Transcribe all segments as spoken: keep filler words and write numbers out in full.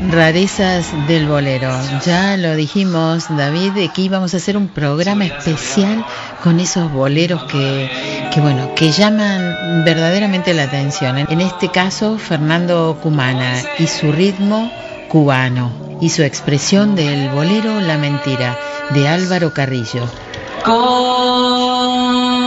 Rarezas del bolero. Ya lo dijimos, David, de que íbamos a hacer un programa especial con esos boleros que, que bueno, que llaman verdaderamente la atención. En este caso, Fernando Cumana y su ritmo cubano y su expresión del bolero La Mentira, de Álvaro Carrillo. Con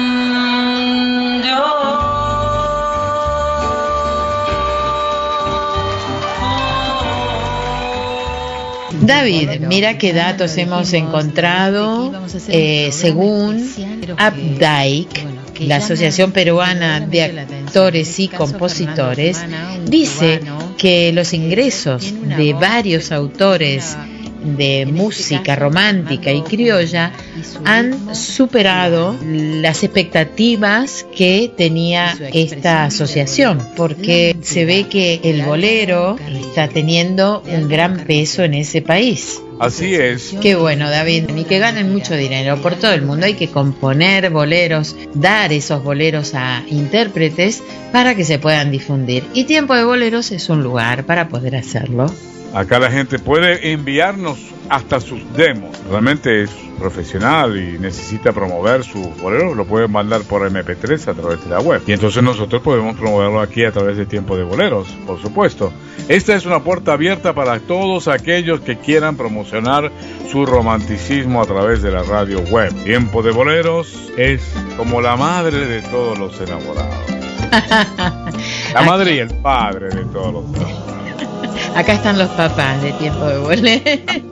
David, mira qué datos hemos encontrado. Eh, según APDAIC, la Asociación Peruana de Actores y Compositores, dice que los ingresos de varios autores de música romántica y criolla han superado las expectativas que tenía esta asociación, porque se ve que el bolero está teniendo un gran peso en ese país. Así es. Qué bueno, David, y que ganen mucho dinero por todo el mundo. Hay que componer boleros, dar esos boleros a intérpretes para que se puedan difundir. Y Tiempo de Boleros es un lugar para poder hacerlo. Acá la gente puede enviarnos hasta sus demos. Realmente es profesional y necesita promover sus boleros, lo pueden mandar por eme pe tres a través de la web. Y entonces nosotros podemos promoverlo aquí a través de Tiempo de Boleros, por supuesto. Esta es una puerta abierta para todos aquellos que quieran promocionar su romanticismo a través de la radio web. Tiempo de Boleros es como la madre de todos los enamorados. La madre y el padre de todos los enamorados. Acá están los papás de Tiempo de Boleros.